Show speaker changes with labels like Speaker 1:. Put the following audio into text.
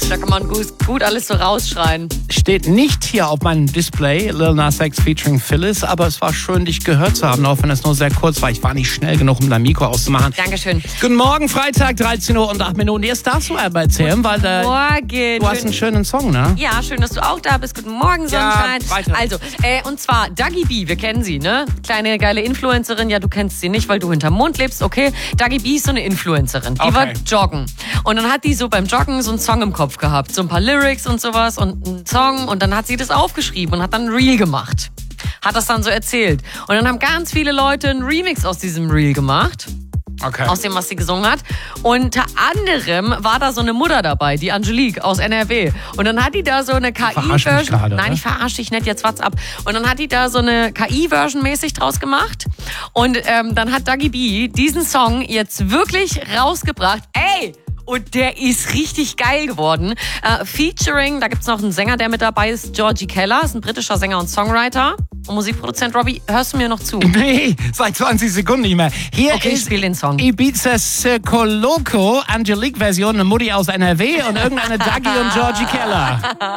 Speaker 1: Da kann man gut alles so rausschreien.
Speaker 2: Steht nicht hier auf meinem Display, Lil Nas X featuring Phyllis, aber es war schön, dich gehört zu haben, auch wenn es nur sehr kurz war. Ich war nicht schnell genug, um dein Mikro auszumachen.
Speaker 1: Dankeschön.
Speaker 2: Guten Morgen, Freitag, 13 Uhr und 8 Minuten. Jetzt darfst du aber erzählen, weil
Speaker 1: Morgen.
Speaker 2: du hast einen schönen Song, ne?
Speaker 1: Ja, schön, dass du auch da bist. Guten Morgen, Sonnenschein.
Speaker 2: Ja, weiter.
Speaker 1: Also, und zwar Dagi B, wir kennen sie, ne? Kleine, geile Influencerin. Ja, du kennst sie nicht, weil du hinterm Mond lebst, okay? Dagi B ist so eine Influencerin. Die war joggen. Und dann hat die so beim Joggen so einen Song im Kopf gehabt. So ein paar Lyrics und sowas und einen Song. Und dann hat sie das aufgeschrieben und hat dann ein Reel gemacht. Hat das dann so erzählt. Und dann haben ganz viele Leute einen Remix aus diesem Reel gemacht.
Speaker 2: Okay.
Speaker 1: Aus dem, was sie gesungen hat. Unter anderem war da so eine Mutter dabei, die Angelique aus NRW. Und dann hat die da so eine KI-Version. Nein, ich verarsche dich nicht, jetzt wart's ab. Und dann hat die da so eine KI-Version mäßig draus gemacht. Und dann hat Dagi B diesen Song jetzt wirklich rausgebracht. Ey! Und der ist richtig geil geworden. Featuring, da gibt's noch einen Sänger, der mit dabei ist, Georgie Keller, ist ein britischer Sänger und Songwriter. Und Musikproduzent Robbie, hörst du mir noch zu?
Speaker 2: Nee, seit 20 Sekunden nicht mehr. Hier
Speaker 1: okay,
Speaker 2: ist
Speaker 1: spiel den Song.
Speaker 2: Ibiza Circo Loco, Angelique-Version, eine Mutti aus NRW und irgendeine Dagi und Georgie Keller.